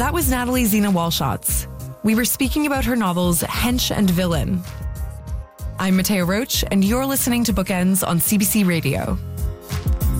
That was Natalie Zena Walschautz. We were speaking about her novels Hench and Villain. I'm Matea Roach, and you're listening to Bookends on CBC Radio.